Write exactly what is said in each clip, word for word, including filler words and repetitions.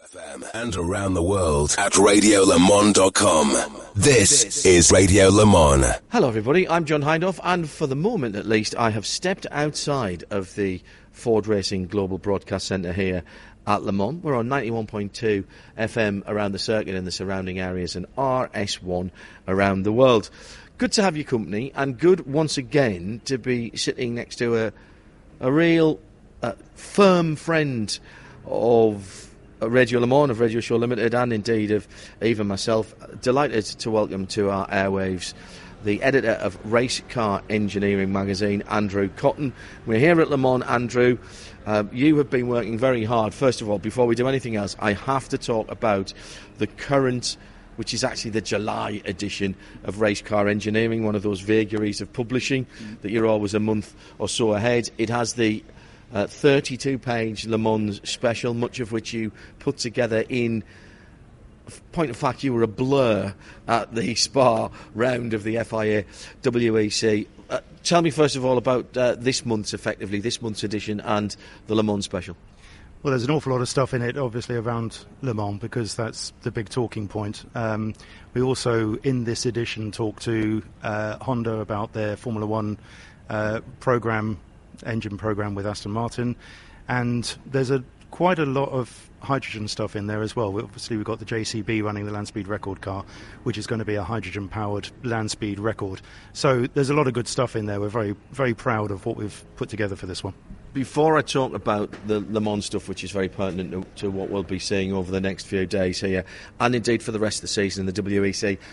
F M and around the world at radio le mans dot com. This is Radio Le Mans. Hello everybody, I'm John Hindhaugh, and for the moment at least I have stepped outside of the Ford Racing Global Broadcast Centre here at Le Mans. We're on ninety-one point two F M around the circuit and the surrounding areas, and R S one around the world. Good to have your company, and good once again to be sitting next to a, a real uh, firm friend of Radio Le Mans, of Radio Show Limited, and indeed of even myself. Delighted to welcome to our airwaves the editor of Race Car Engineering magazine, Andrew Cotton. We're here at Le Mans, Andrew. Uh, you have been working very hard. First of all, before we do anything else, I have to talk about the current, which is actually the July edition of Race Car Engineering, one of those vagaries of publishing that you're always a month or so ahead. It has the Uh, thirty-two page Le Mans special, much of which you put together in point of fact you were a blur at the Spa round of the F I A W E C. Uh, tell me first of all about uh, this month's, effectively, this month's edition and the Le Mans special. Well, there's an awful lot of stuff in it, obviously, around Le Mans, because that's the big talking point. Um, we also, in this edition, talk to uh, Honda about their Formula One uh, programme, engine program with Aston Martin, and there's a quite a lot of hydrogen stuff in there as well. Obviously we've got the J C B running the land speed record car, which is going to be a hydrogen powered land speed record. So there's a lot of good stuff in there. We're very very proud of what we've put together for this one. Before I talk about the Le Mans stuff, which is very pertinent to, to what we'll be seeing over the next few days here, and indeed for the rest of the season in the W E C,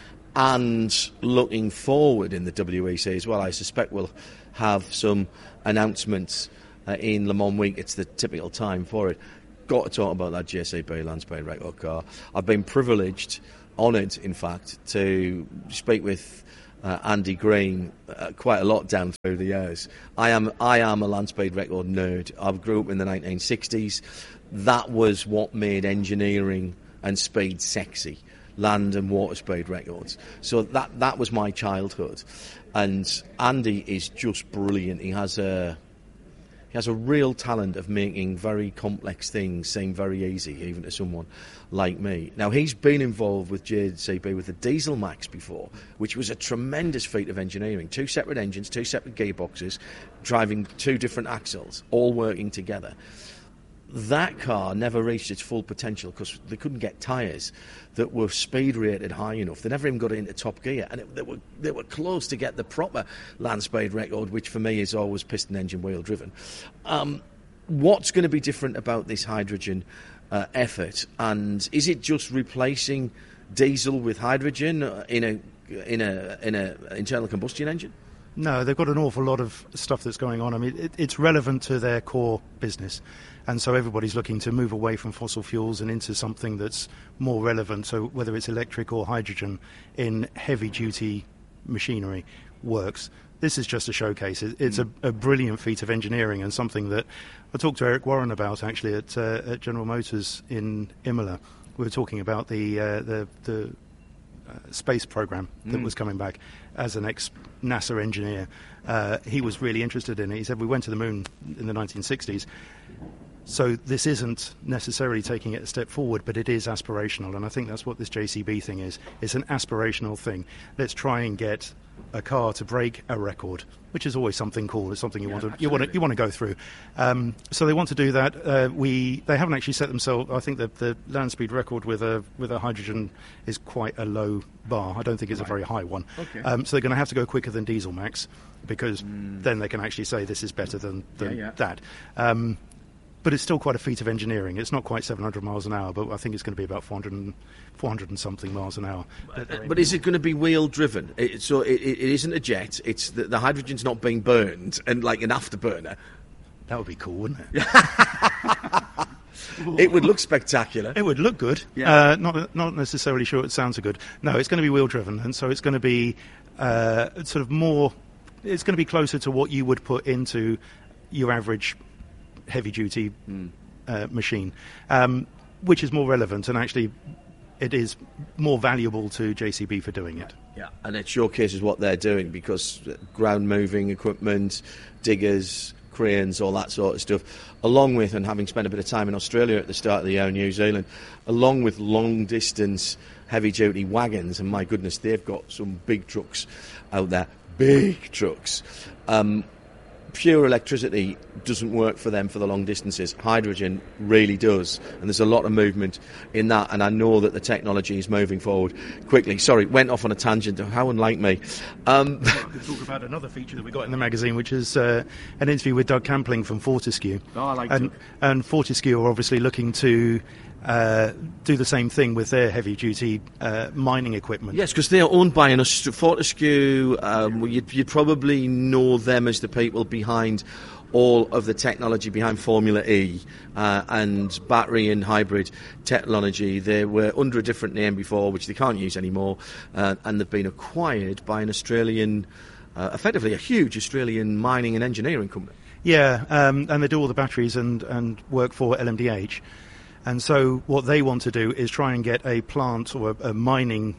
and looking forward in the W E C as well, I suspect we'll have some announcements uh, in Le Mans week. It's the typical time for it. Got to talk about that J C B land speed record car. I've been privileged, honoured in fact, to speak with uh, Andy Green uh, quite a lot down through the years. I am I am a land speed record nerd. I grew up in the nineteen sixties. That was what made engineering and speed sexy. Land and water speed records. So that that was my childhood, and Andy is just brilliant. He has a he has a real talent of making very complex things seem very easy, even to someone like me. Now, he's been involved with J C B with the Diesel Max before, which was a tremendous feat of engineering. Two separate engines, two separate gearboxes, driving two different axles, all working together. That car never reached its full potential because they couldn't get tyres that were speed rated high enough. They never even got it into top gear, and it, they were they were close to get the proper land speed record, which for me is always piston engine wheel driven. Um, what's going to be different about this hydrogen uh, effort, and is it just replacing diesel with hydrogen in a in a in a internal combustion engine? No, they've got an awful lot of stuff that's going on. I mean, it, it's relevant to their core business. And so everybody's looking to move away from fossil fuels and into something that's more relevant. So whether it's electric or hydrogen in heavy-duty machinery works. This is just a showcase. It, it's mm. a, a brilliant feat of engineering, and something that I talked to Eric Warren about, actually, at, uh, at General Motors in Imola. We were talking about the uh, the, the uh, space program that mm. was coming back. As an ex-NASA engineer, uh, he was really interested in it. He said, we went to the moon in the nineteen sixties. So this isn't necessarily taking it a step forward, but it is aspirational, and I think that's what this J C B thing is. It's an aspirational thing. Let's try and get a car to break a record, which is always something cool. It's something you yeah, want to you want to you want to go through. Um, so they want to do that. Uh, we they haven't actually set themselves. I think that the land speed record with a with a hydrogen is quite a low bar. I don't think it's right. a very high one. Okay. Um, so they're going to have to go quicker than Diesel Max, because mm. then they can actually say this is better than, than yeah, yeah. that. Um, But it's still quite a feat of engineering. It's not quite seven hundred miles an hour, but I think it's going to be about four hundred and, four hundred and something miles an hour. But, but is it going to be wheel driven? It, so it, it isn't a jet. It's the, the hydrogen's not being burned and like an afterburner. That would be cool, wouldn't it? It would look spectacular. It would look good. Yeah. Uh, not not necessarily sure it sounds so good. No, it's going to be wheel driven, and so it's going to be uh, sort of more. It's going to be closer to what you would put into your average heavy-duty mm. uh, machine, um, which is more relevant, and actually it is more valuable to J C B for doing it. Yeah, and it showcases what they're doing, because ground-moving equipment, diggers, cranes, all that sort of stuff, along with, and having spent a bit of time in Australia at the start of the year, New Zealand, along with long-distance heavy-duty wagons, and my goodness, they've got some big trucks out there, big trucks. Um, pure electricity doesn't work for them for the long distances. Hydrogen really does, and there's a lot of movement in that, and I know that the technology is moving forward quickly. Sorry, went off on a tangent. How unlike me. Um, I could talk about another feature that we got in the magazine, which is uh, an interview with Doug Campling from Fortescue. Oh, I like and, and Fortescue are obviously looking to uh, do the same thing with their heavy-duty uh, mining equipment. Yes, because they are owned by an Aust- Fortescue. Um, you'd, you'd probably know them as the people behind all of the technology behind Formula E uh, and battery and hybrid technology. They were under a different name before, which they can't use anymore, uh, and they've been acquired by an Australian, uh, effectively a huge Australian mining and engineering company. Yeah, um, and they do all the batteries and, and work for L M D H. And so what they want to do is try and get a plant or a, a mining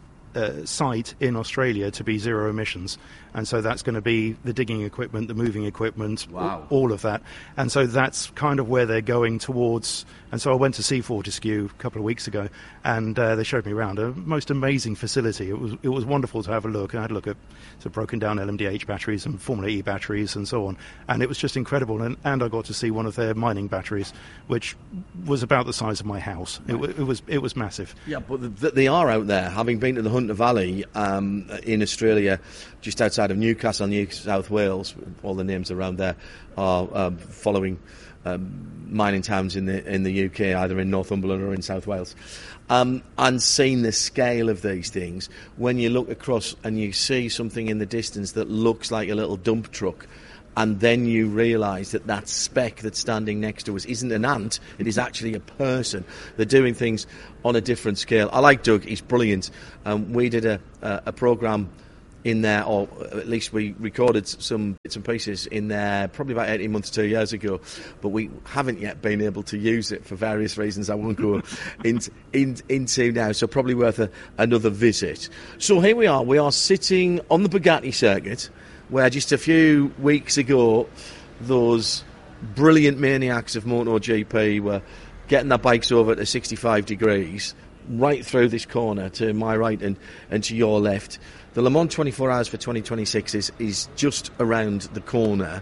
uh, site in Australia to be zero emissions. And so that's going to be the digging equipment, the moving equipment, wow. all of that. And so that's kind of where they're going towards. And so I went to see Fortescue a couple of weeks ago, and uh, they showed me around a most amazing facility. It was it was wonderful to have a look. I had a look at some broken down L M D H batteries and Formula E batteries and so on. And it was just incredible. And, and I got to see one of their mining batteries, which was about the size of my house. It, it was it was massive. Yeah, but the, they are out there. Having been to the Hunter Valley um, in Australia, just outside of Newcastle, New South Wales, all the names around there are um, following um, mining towns in the in the U K, either in Northumberland or in South Wales, um, and seeing the scale of these things. When you look across and you see something in the distance that looks like a little dump truck, and then you realise that that speck that's standing next to us isn't an ant, it is actually a person. They're doing things on a different scale. I like Doug, he's brilliant. Um, we did a, a, a programme in there, or at least we recorded some bits and pieces in there probably about eighteen months, two years ago, but we haven't yet been able to use it for various reasons I won't go into, in, into now, so probably worth a, another visit. So here we are, we are sitting on the Bugatti circuit, where just a few weeks ago those brilliant maniacs of MotoGP were getting their bikes over to sixty-five degrees right through this corner to my right and, and to your left. The Le Mans twenty-four hours for twenty twenty-six is, is just around the corner.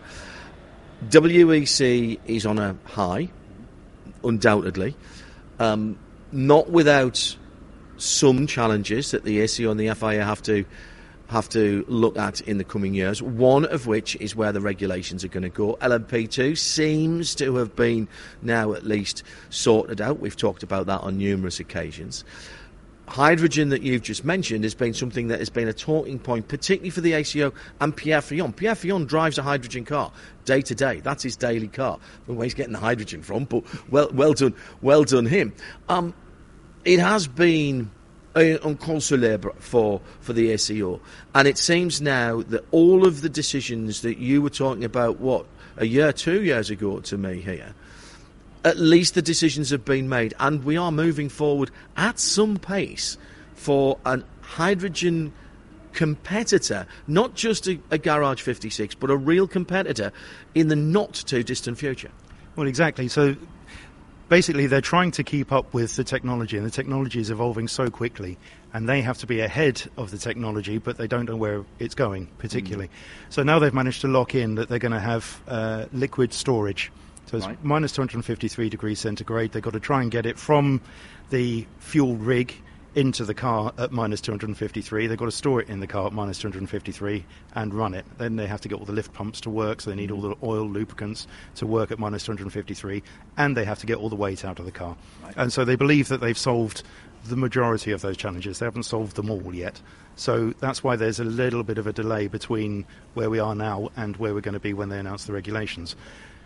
W E C is on a high, undoubtedly. Um, not without some challenges that the A C O and the F I A have to have to look at in the coming years, one of which is where the regulations are going to go. L M P two seems to have been now at least sorted out. We've talked about that on numerous occasions. Hydrogen that you've just mentioned has been something that has been a talking point, particularly for the A C O and Pierre Fillon. Pierre Fillon drives a hydrogen car day to day. That's his daily car. I don't know where he's getting the hydrogen from, but well, well done, well done him. Um, it has been un consolable for, for the A C O. And it seems now that all of the decisions that you were talking about, what, a year, two years ago to me here, at least the decisions have been made, and we are moving forward at some pace for a hydrogen competitor, not just a, a Garage fifty-six, but a real competitor in the not too distant future. Well, exactly. So basically, they're trying to keep up with the technology, and the technology is evolving so quickly, and they have to be ahead of the technology, but they don't know where it's going particularly. Mm. So now they've managed to lock in that they're going to have uh, liquid storage. So it's right. minus two hundred fifty-three degrees centigrade. They've got to try and get it from the fuel rig into the car at minus two hundred fifty-three. They've got to store it in the car at minus two hundred fifty-three and run it. Then they have to get all the lift pumps to work, so they need all the oil lubricants to work at minus two hundred fifty-three, and they have to get all the weight out of the car. Right. And so they believe that they've solved the majority of those challenges. They haven't solved them all yet. So that's why there's a little bit of a delay between where we are now and where we're going to be when they announce the regulations.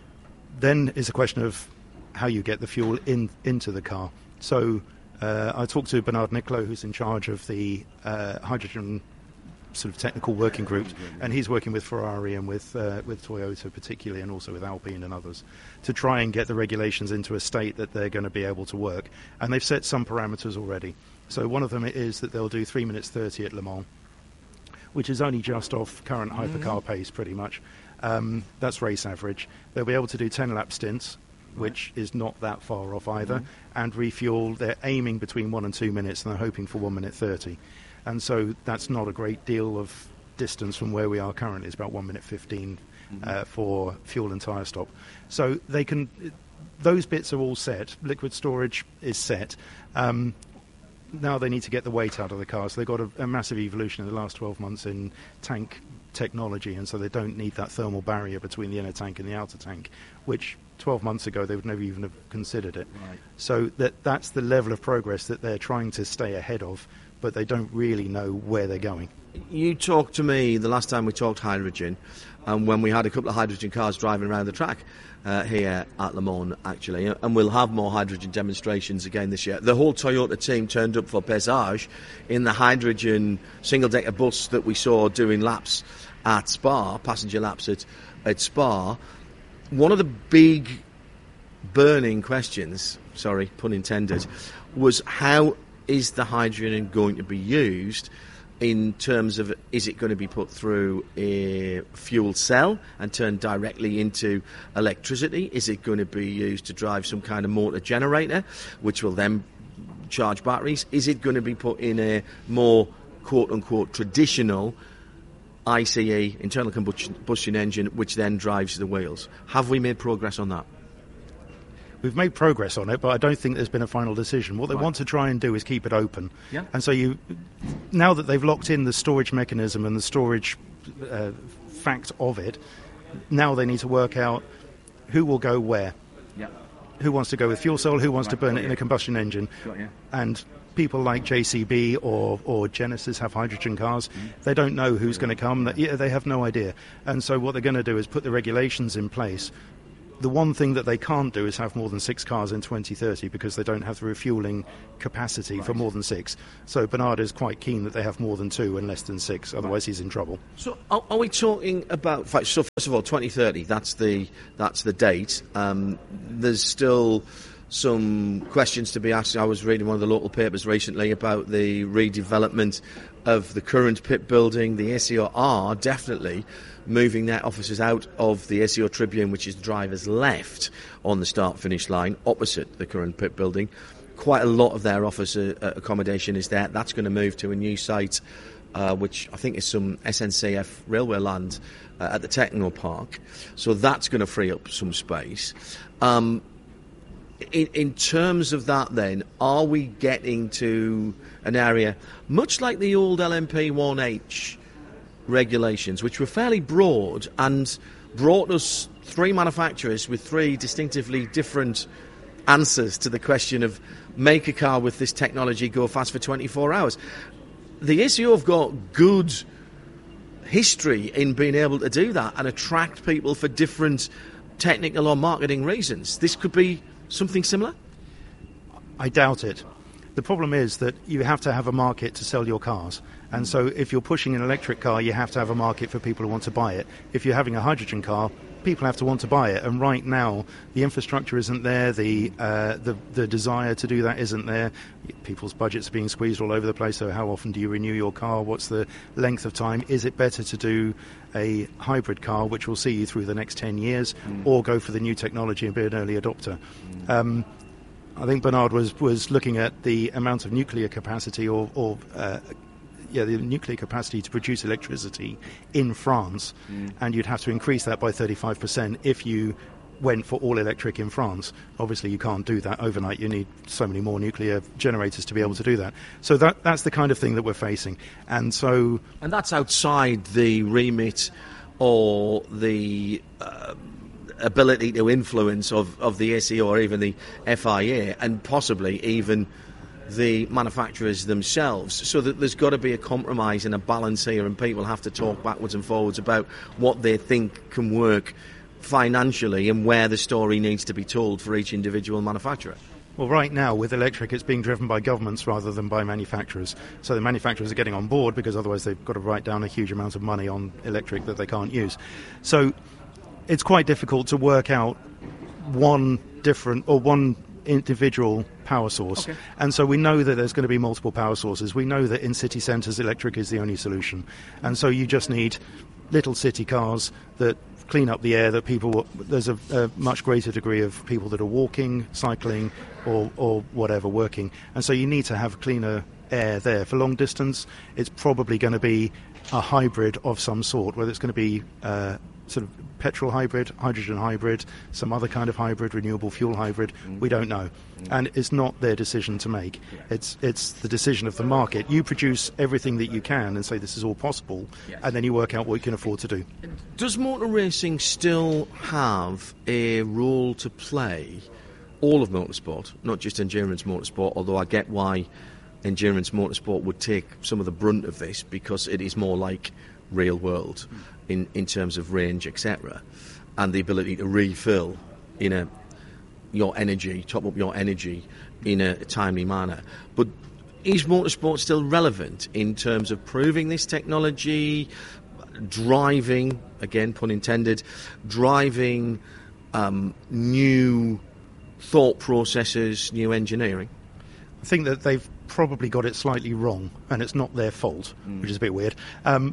Then is a question of how you get the fuel in into the car. So uh, I talked to Bernard Nicolo, who's in charge of the uh, hydrogen sort of technical working group, and he's working with Ferrari and with uh, with Toyota particularly, and also with Alpine and others, to try and get the regulations into a state that they're going to be able to work. And they've set some parameters already. So one of them is that they'll do three minutes thirty at Le Mans, which is only just off current hypercar pace pretty much. Um, that's race average. They'll be able to do ten lap stints, which is not that far off either, mm-hmm. and refuel. They're aiming between one and two minutes, and they're hoping for one minute thirty. And so that's not a great deal of distance from where we are currently. It's about one minute fifteen mm-hmm. uh, for fuel and tyre stop. So they can. Those bits are all set. Liquid storage is set. Um, now they need to get the weight out of the car. So they've got a, a massive evolution in the last twelve months in tank technology, and so they don't need that thermal barrier between the inner tank and the outer tank, which twelve months ago they would never even have considered it. Right. So that that's the level of progress that they're trying to stay ahead of, but they don't really know where they're going. You talked to me the last time we talked hydrogen, and when we had a couple of hydrogen cars driving around the track uh, here at Le Mans, actually, and we'll have more hydrogen demonstrations again this year. The whole Toyota team turned up for Pesage in the hydrogen single-decker bus that we saw doing laps at Spa, passenger laps at, at Spa. One of the big burning questions, sorry, pun intended, was how is the hydrogen going to be used in terms of, is it going to be put through a fuel cell and turned directly into electricity? Is it going to be used to drive some kind of motor generator, which will then charge batteries? Is it going to be put in a more quote-unquote traditional I C E, internal combustion engine, which then drives the wheels? Have we made progress on that? We've made progress on it, but I don't think there's been a final decision. What they right. want to try and do is keep it open. Yeah. And so you, now that they've locked in the storage mechanism and the storage uh, fact of it, now they need to work out who will go where. Yeah. Who wants to go with fuel cell, who wants right. to burn Got it you. in a combustion engine. Got you. And people like J C B or, or Genesis have hydrogen cars. Mm-hmm. They don't know who's going to come. They, yeah, they have no idea. And so what they're going to do is put the regulations in place. The one thing that they can't do is have more than six cars in twenty thirty because they don't have the refuelling capacity right. for more than six. So Bernard is quite keen that they have more than two and less than six, otherwise right. he's in trouble. So are, are we talking about, so first of all, twenty thirty, that's the, that's the date. Um, there's still some questions to be asked. I was reading one of the local papers recently about the redevelopment of the current pit building. The A C O are definitely moving their offices out of the A C O Tribune, which is the driver's left on the start-finish line, opposite the current pit building. Quite a lot of their office uh, accommodation is there. That's going to move to a new site, uh, which I think is some S N C F railway land uh, at the Techno Park. So that's going to free up some space. Um, in, in terms of that, then, are we getting to an area much like the old L M P one H regulations, which were fairly broad and brought us three manufacturers with three distinctively different answers to the question of make a car with this technology go fast for twenty-four hours. The A C O have got good history in being able to do that and attract people for different technical or marketing reasons. This could be something similar? I doubt it. The problem is that you have to have a market to sell your cars. And so if you're pushing an electric car, you have to have a market for people who want to buy it. If you're having a hydrogen car, people have to want to buy it. And right now, the infrastructure isn't there, the uh, the, the desire to do that isn't there. People's budgets are being squeezed all over the place, so how often do you renew your car? What's the length of time? Is it better to do a hybrid car, which will see you through the next ten years, mm. or go for the new technology and be an early adopter? Mm. Um, I think Bernard was, was looking at the amount of nuclear capacity or, or uh, yeah, the nuclear capacity to produce electricity in France, mm. and you'd have to increase that by thirty-five percent if you went for all electric in France. Obviously, you can't do that overnight. You need so many more nuclear generators to be able to do that. So that that's the kind of thing that we're facing. And so... And that's outside the remit or the... Uh, ability to influence of, of the A C O or even the F I A, and possibly even the manufacturers themselves. So that there's got to be a compromise and a balance here, and people have to talk backwards and forwards about what they think can work financially and where the story needs to be told for each individual manufacturer. Well, right now, with electric, it's being driven by governments rather than by manufacturers. So the manufacturers are getting on board because otherwise they've got to write down a huge amount of money on electric that they can't use. So it's quite difficult to work out one different or one individual power source. Okay. And so we know that there's going to be multiple power sources. We know that in city centres electric is the only solution. And so you just need little city cars that clean up the air that people. There's a, a much greater degree of people that are walking, cycling, or or whatever working, and so you need to have cleaner air there. For long distance, it's probably going to be a hybrid of some sort, whether it's going to be uh, sort of petrol hybrid, hydrogen hybrid, some other kind of hybrid, renewable fuel hybrid. Mm. We don't know, mm. and it's not their decision to make. Yeah. It's it's the decision of the market. You produce everything that you can and say this is all possible, yes. and then you work out what you can afford to do. Does motor racing still have a role to play? All of motorsport, not just endurance motorsport, although I get why endurance motorsport would take some of the brunt of this, because it is more like real world mm. in, in terms of range, et cetera, and the ability to refill in a your energy, top up your energy in a timely manner. But is motorsport still relevant in terms of proving this technology, driving, again, pun intended, driving um, new thought processes, new engineering? I think that they've probably got it slightly wrong, and it's not their fault, mm. which is a bit weird. Um,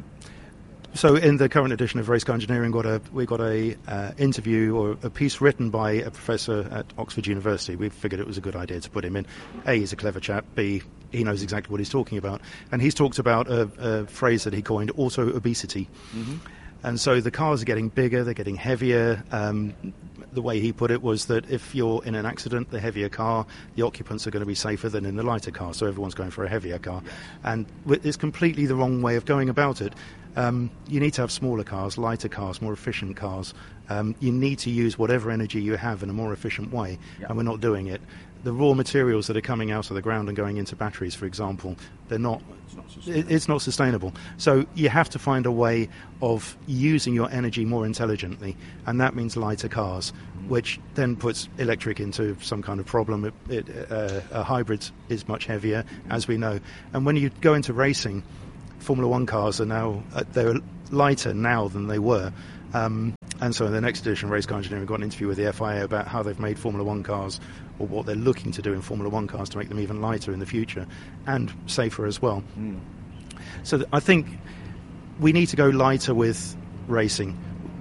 so in the current edition of Race Car Engineering, got a, we got a uh, interview or a piece written by a professor at Oxford University. We figured it was a good idea to put him in. A, he's a clever chap. B, he knows exactly what he's talking about. And he's talked about a, a phrase that he coined, auto-obesity. Mm-hmm. And so the cars are getting bigger, they're getting heavier. Um, the way he put it was that if you're in an accident, the heavier car, the occupants are going to be safer than in the lighter car, so everyone's going for a heavier car. And it's completely the wrong way of going about it. Um, you need to have smaller cars, lighter cars, more efficient cars. Um, you need to use whatever energy you have in a more efficient way, yep. and we're not doing it. The raw materials that are coming out of the ground and going into batteries, for example, they're not. It's not sustainable. It's not sustainable. So you have to find a way of using your energy more intelligently, and that means lighter cars, mm. which then puts electric into some kind of problem. It, it, uh, a hybrid is much heavier, as we know, and when you go into racing, Formula One cars are now uh, they're lighter now than they were. Um, and so in the next edition of Race Car Engineering, we got an interview with the F I A about how they've made Formula One cars, or what they're looking to do in Formula One cars to make them even lighter in the future and safer as well. Mm. So th- I think we need to go lighter with racing.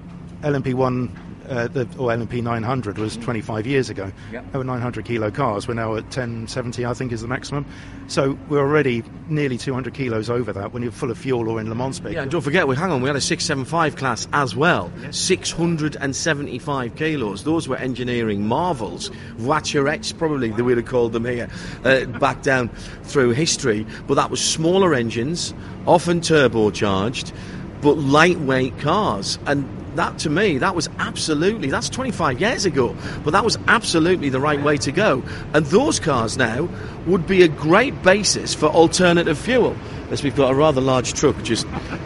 L M P one uh, the, or L M P nine hundred was twenty-five years ago. Yep. They were nine hundred kilo cars. We're now at ten seventy, I think, is the maximum. So we're already nearly two hundred kilos over that when you're full of fuel or in Le Mans spec. Yeah, and don't forget, we hang on, we had a six seventy-five class as well. Yes. six hundred seventy-five kilos. Those were engineering marvels. Voiturettes, probably they would have called them here, uh, back down through history. But that was smaller engines, often turbocharged, but lightweight cars. And that, to me, that was absolutely, that's twenty-five years ago, but that was absolutely the right way to go. And those cars now would be a great basis for alternative fuel, as we've got a rather large truck just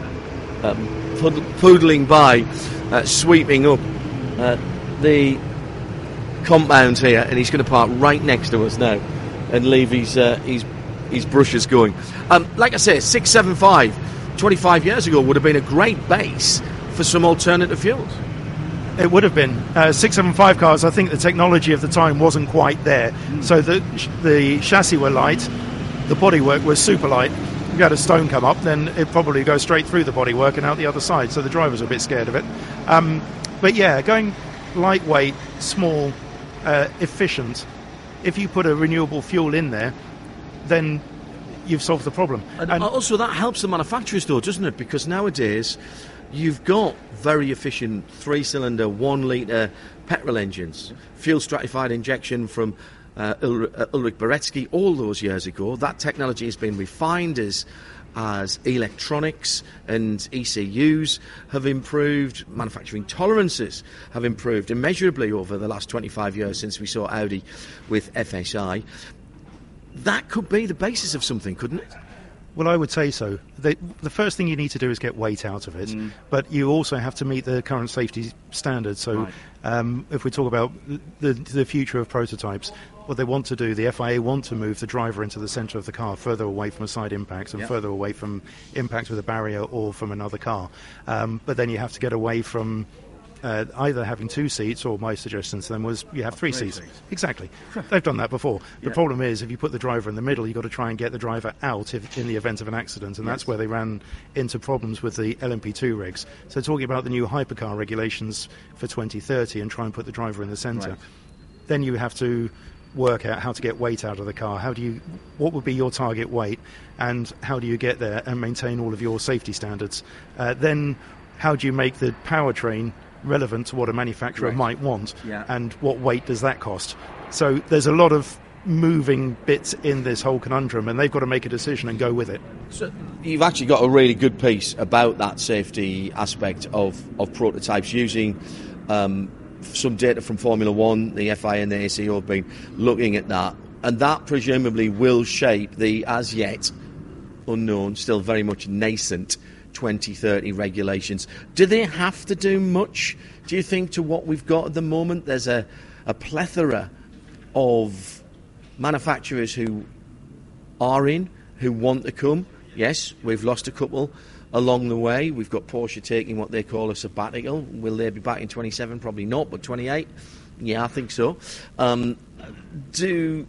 um, poodling by, uh, sweeping up uh, the compound here, and he's going to park right next to us now and leave his, uh, his, his brushes going. Um, like I say, six seventy-five, twenty-five years ago would have been a great base for some alternative fuels. It would have been. Uh, six seventy-five cars, I think the technology of the time wasn't quite there. Mm. So the the chassis were light, the bodywork was super light. If you had a stone come up, then it'd probably go straight through the bodywork and out the other side, so the drivers were a bit scared of it. Um, but yeah, going lightweight, small, uh, efficient, if you put a renewable fuel in there, then you've solved the problem. And, and also that helps the manufacturers though, doesn't it? Because nowadays you've got very efficient three-cylinder, one-litre petrol engines, fuel-stratified injection from uh, Ul- uh, Ulrich Beretsky all those years ago. That technology has been refined as, as electronics and E C Us have improved. Manufacturing tolerances have improved immeasurably over the last twenty-five years since we saw Audi with F S I. That could be the basis of something, couldn't it? Well, I would say so. The, the first thing you need to do is get weight out of it, mm. but you also have to meet the current safety standards. So right. um, if we talk about the, the future of prototypes, what they want to do, the F I A want to move the driver into the centre of the car, further away from a side impact and yep. further away from impact with a barrier or from another car. Um, but then you have to get away from uh, either having two seats, or my suggestion to them was you have three, three seats. seats. Exactly. They've done that before. The Yeah. problem is, if you put the driver in the middle, you've got to try and get the driver out if, in the event of an accident, and Yes. that's where they ran into problems with the L M P two regs. So talking about the new hypercar regulations for twenty thirty and try and put the driver in the centre, Right. then you have to work out how to get weight out of the car. How do you, what would be your target weight, and how do you get there and maintain all of your safety standards? Uh, then how do you make the powertrain relevant to what a manufacturer Correct. might want, Yeah. and what weight does that cost? So there's a lot of moving bits in this whole conundrum, and they've got to make a decision and go with it. So you've actually got a really good piece about that safety aspect of, of prototypes using um, some data from Formula One. The F I A and the A C O have been looking at that, and that presumably will shape the as yet unknown, still very much nascent twenty thirty regulations. Do they have to do much, do you think, to what we've got at the moment? There's a, a plethora of manufacturers who are in, who want to come. Yes, we've lost a couple along the way. We've got Porsche taking what they call a sabbatical. Will they be back in twenty-seven? Probably not, but twenty-eight? Yeah, I think so. Um, do...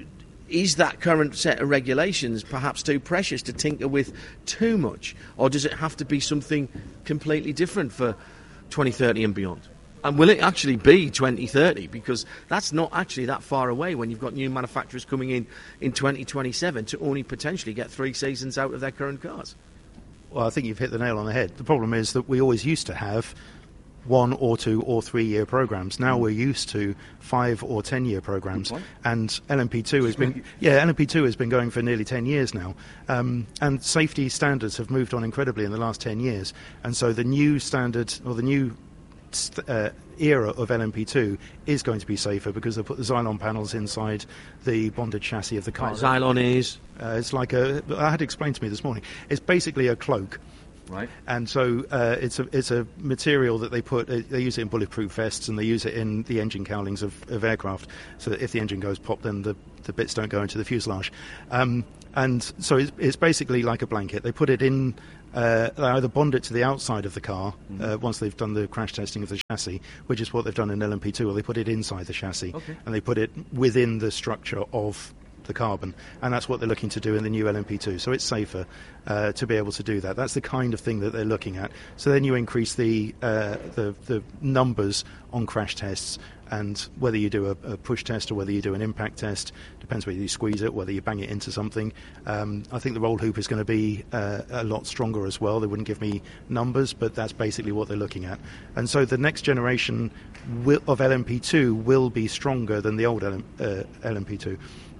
Is that current set of regulations perhaps too precious to tinker with too much? Or does it have to be something completely different for twenty thirty and beyond? And will it actually be twenty thirty? Because that's not actually that far away when you've got new manufacturers coming in in twenty twenty-seven to only potentially get three seasons out of their current cars. Well, I think you've hit the nail on the head. The problem is that we always used to have one or two or three year programs. Now we're used to five or ten year programs, and L M P two has been yeah L M P two has been going for nearly ten years now, um, and safety standards have moved on incredibly in the last ten years, and so the new standard or the new st- uh, era of L M P two is going to be safer because they put the Xylon panels inside the bonded chassis of the car. Xylon is... Uh, it's like a I had explained to me this morning. It's basically a cloak. Right. And so uh, it's a it's a material that they put. Uh, they use it in bulletproof vests, and they use it in the engine cowlings of, of aircraft, so that if the engine goes pop, then the, the bits don't go into the fuselage. Um, and so it's, it's basically like a blanket. They put it in. Uh, they either bond it to the outside of the car Mm-hmm. uh, once they've done the crash testing of the chassis, which is what they've done in L M P two, or they put it inside the chassis, Okay. and they put it within the structure of the carbon, and that's what they're looking to do in the new L M P two. So it's safer uh, to be able to do that. That's the kind of thing that they're looking at. So then you increase the uh, the, the numbers on crash tests, and whether you do a, a push test or whether you do an impact test, depends whether you squeeze it, whether you bang it into something. Um, I think the roll hoop is going to be uh, a lot stronger as well. They wouldn't give me numbers, but that's basically what they're looking at. And so the next generation will, of L M P two will be stronger than the old L M, uh, L M P two.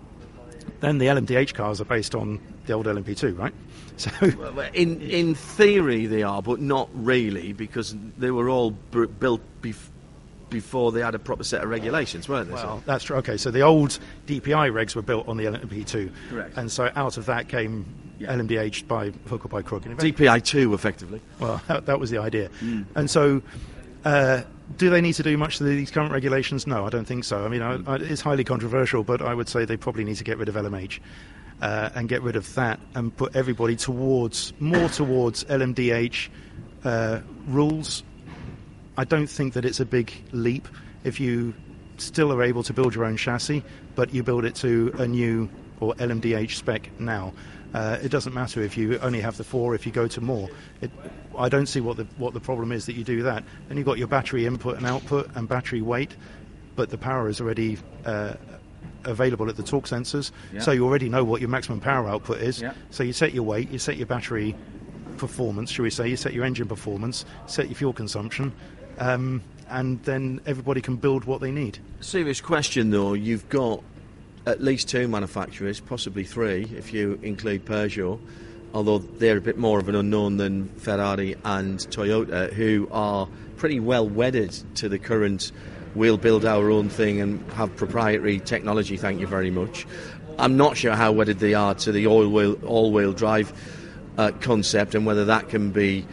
Then the L M D H cars are based on the old L M P two, right? So In in theory they are, but not really, because they were all b- built bef- before they had a proper set of regulations, weren't they? well, that's true. Okay, so the old D P I regs were built on the L M P two, Correct. and so out of that came Yeah. L M D H by hook or by crook. And D P I two, effectively. Well, that, that was the idea. And so, uh, do they need to do much to these current regulations? No, I don't think so. I mean, I, I, it's highly controversial, but I would say they probably need to get rid of L M H uh, and get rid of that and put everybody towards more towards L M D H uh, rules. I don't think that it's a big leap if you still are able to build your own chassis, but you build it to a new or L M D H spec now. Uh, it doesn't matter if you only have the four, if you go to more. It, I don't see what the what the problem is that you do that. Then you've got your battery input and output and battery weight, but the power is already uh, available at the torque sensors, Yeah. so you already know what your maximum power output is. Yeah. So you set your weight, you set your battery performance, shall we say, you set your engine performance, set your fuel consumption, um, and then everybody can build what they need. Serious question, though. You've got at least two manufacturers, possibly three, if you include Peugeot, although they're a bit more of an unknown than Ferrari and Toyota, who are pretty well wedded to the current we'll build our own thing and have proprietary technology, thank you very much. I'm not sure how wedded they are to the all-wheel, all-wheel drive uh, concept, and whether that can be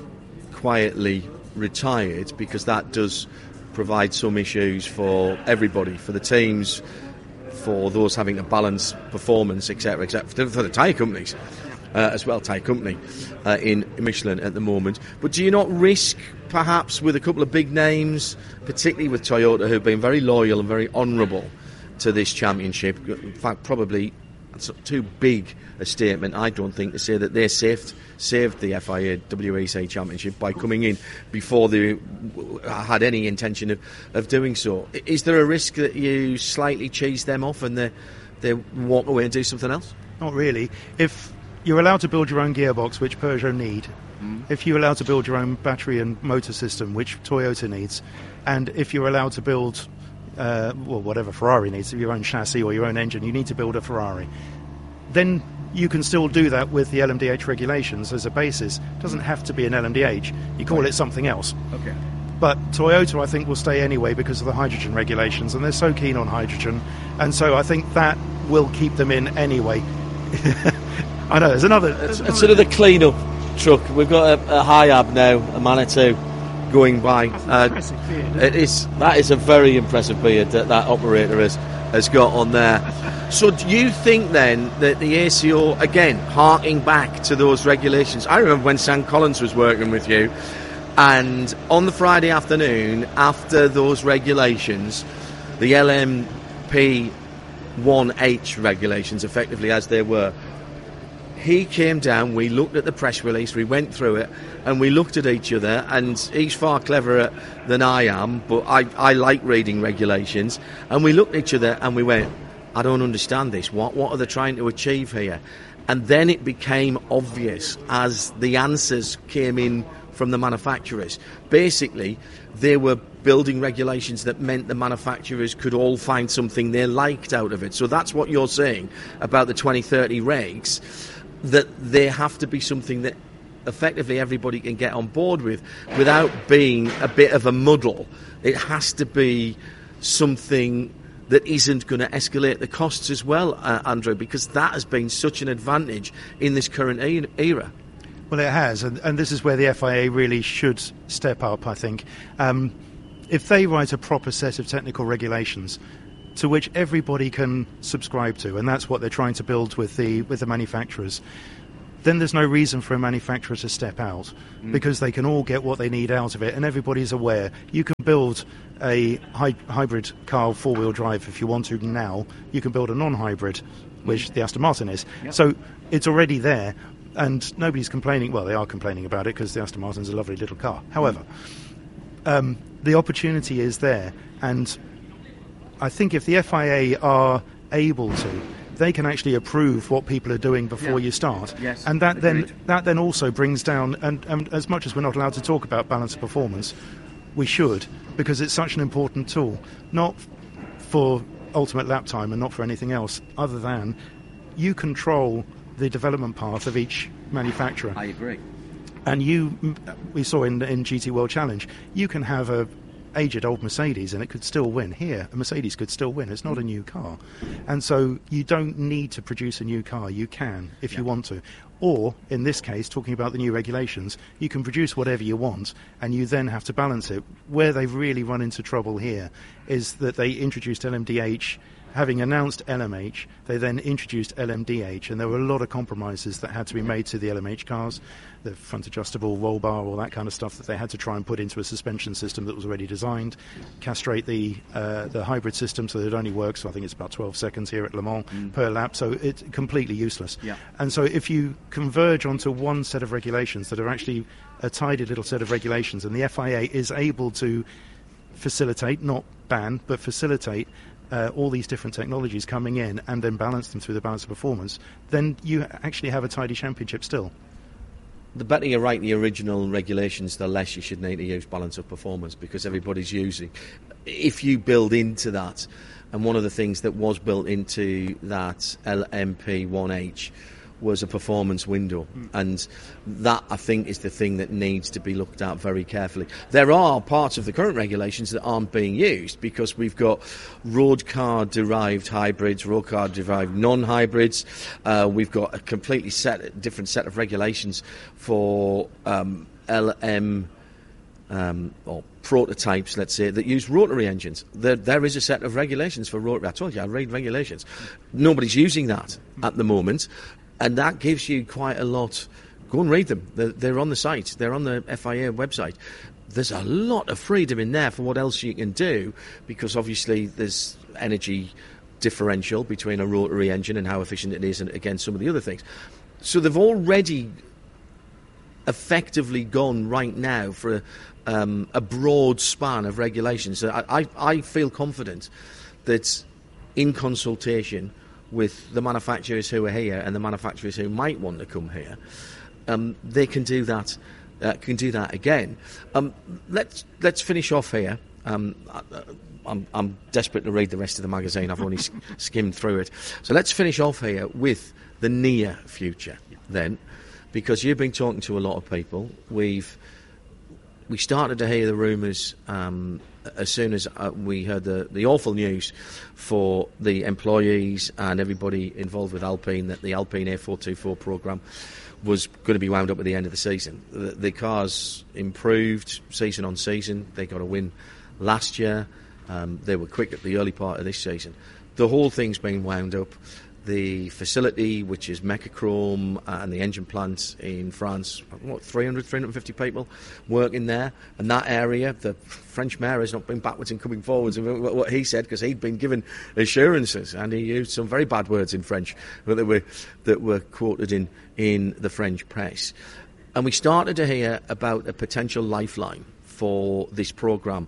quietly retired, because that does provide some issues for everybody, for the teams, for those having to balance performance, etc, etc, for the tyre companies. uh, as well, tyre company uh, in Michelin at the moment. But do you not risk, perhaps, with a couple of big names, particularly with Toyota, who've been very loyal and very honourable to this championship? In fact, probably that's too big a statement, I don't think, to say that they saved saved the F I A W E C Championship by coming in before they had any intention of, of doing so. Is there a risk that you slightly cheese them off and they they walk away and do something else? Not really. If you're allowed to build your own gearbox, which Peugeot need, mm. if you're allowed to build your own battery and motor system, which Toyota needs, and if you're allowed to build uh, well, whatever Ferrari needs, your own chassis or your own engine, you need to build a Ferrari, then you can still do that with the L M D H regulations as a basis. It doesn't have to be an L M D H. You call right. it something else. Okay. But Toyota, I think, will stay anyway because of the hydrogen regulations, and they're so keen on hydrogen. And so I think that will keep them in anyway. I know, there's another... It's, it's sort of the clean-up truck. We've got a, a Hiab now, a Manitou, going by. That's uh, impressive beard, it is. That is a very impressive beard that that operator has, has got on there. So do you think then that the A C O, again, harking back to those regulations, I remember when Sam Collins was working with you, and on the Friday afternoon, after those regulations, the L M P one H regulations, effectively as they were, he came down, we looked at the press release, we went through it, and we looked at each other, and he's far cleverer than I am, but I, I like reading regulations, and we looked at each other and we went, I don't understand this. What what are they trying to achieve here? And then it became obvious as the answers came in from the manufacturers. Basically, they were building regulations that meant the manufacturers could all find something they liked out of it. So that's what you're saying about the twenty thirty regs, that they have to be something that effectively everybody can get on board with without being a bit of a muddle. It has to be something that isn't going to escalate the costs as well, uh, Andrew, because that has been such an advantage in this current e- era. Well, it has, and, and this is where the F I A really should step up, I think. Um, if they write a proper set of technical regulations to which everybody can subscribe to, and that's what they're trying to build with the with the manufacturers, then there's no reason for a manufacturer to step out, mm. because they can all get what they need out of it, and everybody's aware. You can build a hy- hybrid car four-wheel drive if you want to now. You can build a non-hybrid, which the Aston Martin is. Yep. So it's already there, and nobody's complaining. Well, they are complaining about it because the Aston Martin's a lovely little car. However, um, the opportunity is there, and I think if the F I A are able to, they can actually approve what people are doing before yeah. you start. Yes, and that agreed. then that then also brings down, and, and as much as we're not allowed to talk about balance of performance, we should, because it's such an important tool, not for ultimate lap time and not for anything else, other than you control the development path of each manufacturer. I agree. And you, we saw in, in G T World Challenge, you can have a aged old Mercedes and it could still win. Here, a Mercedes could still win. It's not a new car. And so you don't need to produce a new car. You can, if yeah. you want to. Or, in this case, talking about the new regulations, you can produce whatever you want and you then have to balance it. Where they've really run into trouble here is that they introduced L M D H. Having announced L M H, they then introduced L M D H, and there were a lot of compromises that had to be made to the L M H cars, the front adjustable roll bar, all that kind of stuff that they had to try and put into a suspension system that was already designed, castrate the uh, the hybrid system so that it only works, so I think it's about twelve seconds here at Le Mans mm. per lap, so it's completely useless. Yeah. And so if you converge onto one set of regulations that are actually a tidy little set of regulations, and the F I A is able to facilitate, not ban, but facilitate Uh, all these different technologies coming in and then balance them through the balance of performance, then you actually have a tidy championship still. The better you write the original regulations, the less you should need to use balance of performance, because everybody's using. If you build into that, and one of the things that was built into that L M P one H was a performance window, mm. and that, I think, is the thing that needs to be looked at very carefully. There are parts of the current regulations that aren't being used because we've got road car derived hybrids, road car derived non-hybrids. Uh, we've got a completely set, different set of regulations for um, L M Um, or prototypes, let's say, that use rotary engines. There, there is a set of regulations for rotary. I told you, I read regulations. Nobody's using that at the moment. and that gives you quite a lot. Go and read them. They're, they're on the site. They're on the F I A website. There's a lot of freedom in there for what else you can do, because obviously there's energy differential between a rotary engine and how efficient it is and against some of the other things. So they've already effectively gone right now for a, um, a broad span of regulations. So I, I, I feel confident that in consultation with the manufacturers who are here and the manufacturers who might want to come here, um, they can do that. Uh, can do that again. Um, let's let's finish off here. Um, I, I'm, I'm desperate to read the rest of the magazine. I've only sk- skimmed through it. So let's finish off here with the near future then, because you've been talking to a lot of people. We've we started to hear the rumours um, as soon as uh, we heard the, the awful news for the employees and everybody involved with Alpine that the Alpine A four twenty-four programme was going to be wound up at the end of the season. The, the cars improved season on season. They got a win last year. Um, they were quick at the early part of this season. The whole thing's been wound up. The facility, which is Mechachrome, and the engine plant in France, what, three hundred, three hundred fifty people working there. And that area, the French mayor has not been backwards and coming forwards in what he said, because he'd been given assurances, and he used some very bad words in French that were, that were quoted in, in the French press. And we started to hear about a potential lifeline for this programme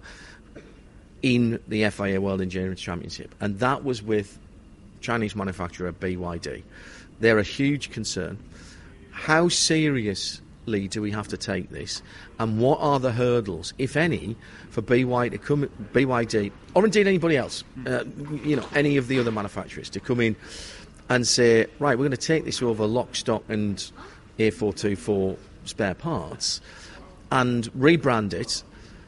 in the F I A World Endurance Championship, and that was with Chinese manufacturer B Y D. They're a huge concern. How seriously do we have to take this, and what are the hurdles, if any, for B Y D to come, B Y D, or indeed anybody else, uh, you know, any of the other manufacturers to come in and say, right, we're going to take this over lock, stock, and A four twenty-four spare parts and rebrand it?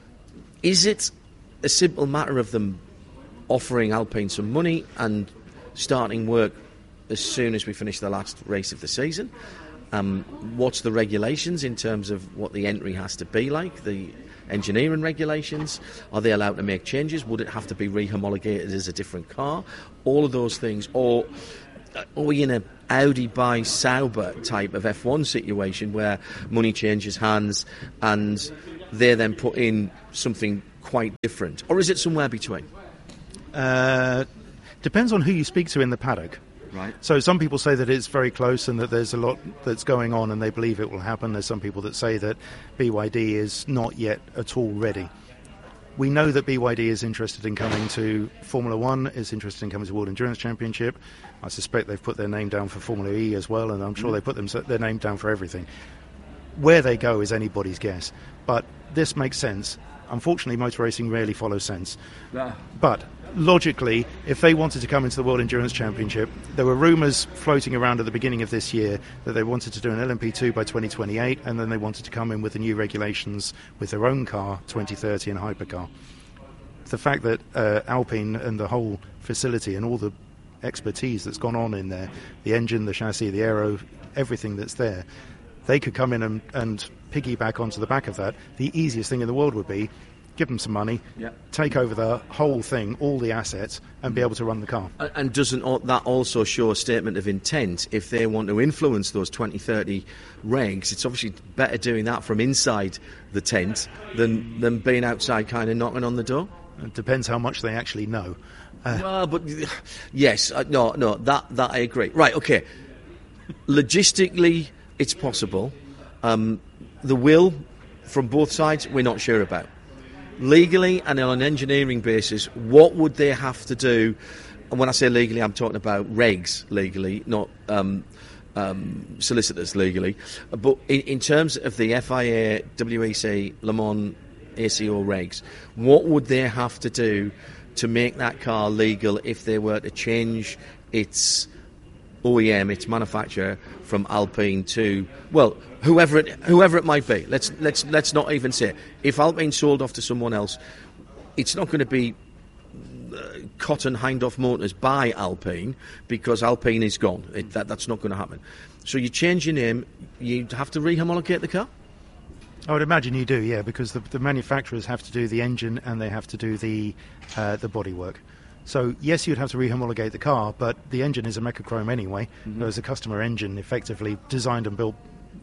Is it a simple matter of them offering Alpine some money and starting work as soon as we finish the last race of the season? Um, what's the regulations in terms of what the entry has to be like, the engineering regulations? Are they allowed to make changes? Would it have to be re-homologated as a different car? All of those things. Or are we in a Audi by Sauber type of F one situation where money changes hands and they then put in something quite different? Or is it somewhere between? Uh... Depends on who you speak to in the paddock. Right. So some people say that it's very close and that there's a lot that's going on and they believe it will happen. There's some people that say that B Y D is not yet at all ready. We know that B Y D is interested in coming to Formula One, is interested in coming to World Endurance Championship. I suspect they've put their name down for Formula E as well, and I'm sure mm. they put them, their name down for everything. Where they go is anybody's guess. But this makes sense. Unfortunately, motor racing rarely follows sense. Yeah. But logically, if they wanted to come into the World Endurance Championship, there were rumours floating around at the beginning of this year that they wanted to do an L M P two by twenty twenty-eight, and then they wanted to come in with the new regulations with their own car, twenty thirty, and hypercar. The fact that uh, Alpine and the whole facility and all the expertise that's gone on in there, the engine, the chassis, the aero, everything that's there, they could come in and, and piggyback onto the back of that. The easiest thing in the world would be give them some money, yep. take over the whole thing, all the assets, and be able to run the car. And doesn't that also show a statement of intent? If they want to influence those twenty thirty regs, it's obviously better doing that from inside the tent than, than being outside kind of knocking on the door. It depends how much they actually know. Uh, well, but yes, uh, no, no, that, that I agree. Right, okay. Logistically, it's possible. Um, the will from both sides, we're not sure about. Legally and on an engineering basis, what would they have to do? And when I say legally, I'm talking about regs legally, not um, um, solicitors legally. But in, in terms of the F I A, W E C, Le Mans, A C O regs, what would they have to do to make that car legal if they were to change its O E M, its manufacturer, from Alpine to, well, whoever it whoever it might be. Let's let's let's not even say it. If Alpine sold off to someone else, it's not going to be uh, Cotton Hindhaugh Motors by Alpine, because Alpine is gone. It, that that's not going to happen. So you change your name, you have to re-homologate the car. I would imagine you do, yeah, because the, the manufacturers have to do the engine and they have to do the uh, the bodywork. So yes, you'd have to rehomologate the car, but the engine is a Mecachrome anyway. Mm-hmm. There's a customer engine effectively designed and built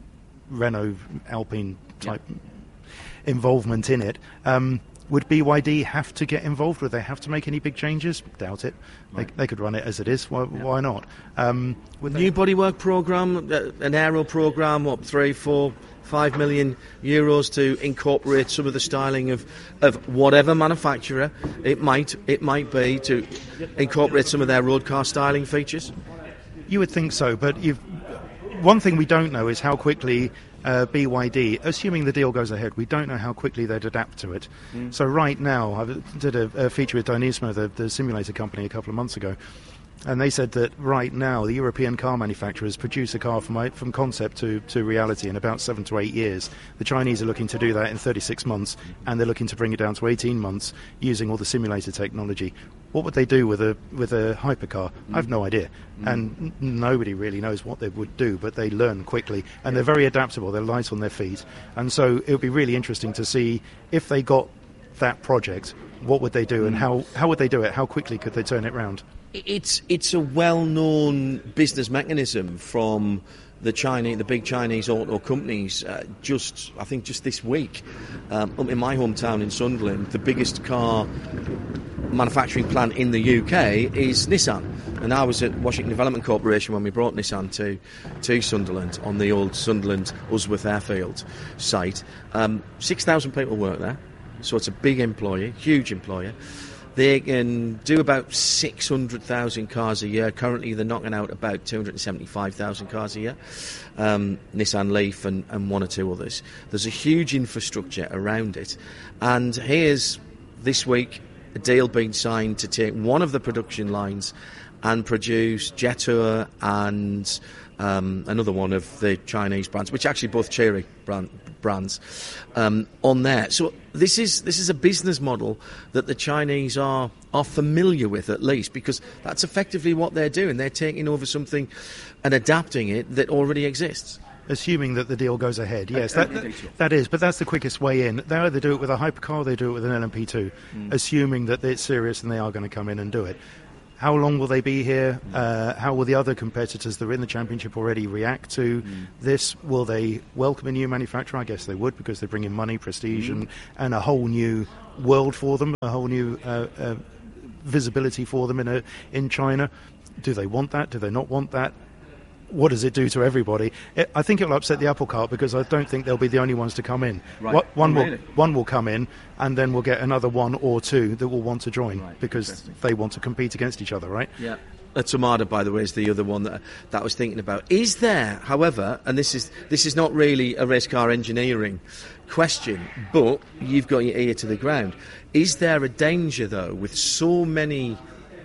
Renault Alpine type yeah. involvement in it. Um, would B Y D have to get involved? Would they have to make any big changes? Doubt it. Right. They, they could run it as it is. Why, yeah. why not? Um, New bodywork program, uh, an aero program, what, three, four, five million euros to incorporate some of the styling of, of whatever manufacturer it might it might be to incorporate some of their road car styling features? You would think so, but you've, one thing we don't know is how quickly uh, B Y D, assuming the deal goes ahead, we don't know how quickly they'd adapt to it. Mm. So right now, I did a, a feature with Dynismo, the, the simulator company, a couple of months ago, and they said that right now the European car manufacturers produce a car from from concept to, to reality in about seven to eight years. The Chinese are looking to do that in thirty-six months, and they're looking to bring it down to eighteen months using all the simulator technology. What would they do with a with a hypercar? Mm. I have no idea, mm. and n- nobody really knows what they would do, but they learn quickly, and they're very adaptable. They're light on their feet, and so it would be really interesting to see if they got that project, what would they do, mm. and how, how would they do it? How quickly could they turn it round? It's it's a well-known business mechanism from the Chinese, the big Chinese auto companies. Uh, just I think just this week, um, up in my hometown in Sunderland, the biggest car manufacturing plant in the U K is Nissan. And I was at Washington Development Corporation when we brought Nissan to to Sunderland on the old Sunderland Usworth Airfield site. Um, six thousand people work there, so it's a big employer, huge employer. They can do about six hundred thousand cars a year. Currently, they're knocking out about two hundred seventy-five thousand cars a year. Um, Nissan Leaf and, and one or two others. There's a huge infrastructure around it. And here's, this week, a deal being signed to take one of the production lines and produce Jetour and um, another one of the Chinese brands, which actually both Chery brand, brands, um, on there. So this is this is a business model that the Chinese are are familiar with, at least, because that's effectively what they're doing. They're taking over something and adapting it that already exists. Assuming that the deal goes ahead, yes, that, that, that is, but that's the quickest way in. They either do it with a hypercar or they do it with an L M P two, mm. assuming that it's serious and they are going to come in and do it. How long will they be here? Uh, how will the other competitors that are in the championship already react to mm. this? Will they welcome a new manufacturer? I guess they would, because they bring in money, prestige, mm. and, and a whole new world for them, a whole new uh, uh, visibility for them in a, in China. Do they want that? Do they not want that? What does it do to everybody? It, I think it will upset the apple cart, because I don't think they'll be the only ones to come in. Right. What, one oh, will really? one will come in, and then we'll get another one or two that will want to join, right. because they want to compete against each other, right? Yeah. Uh, Tomada, by the way, is the other one that that I was thinking about. Is there, however, and this is this is not really a race car engineering question, but you've got your ear to the ground. Is there a danger, though, with so many